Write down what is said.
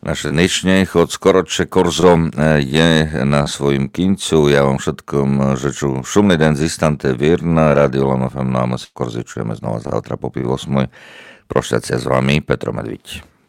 Naše dnešné chod skoročšie korzo je na svojím kincu. Ja vám všetkom žeču šumný den z istante vírna. Radio Lama FM, no a my sa korzi čujeme znova zajtra po 8:00. Prošťacia s vami Petro Medviť.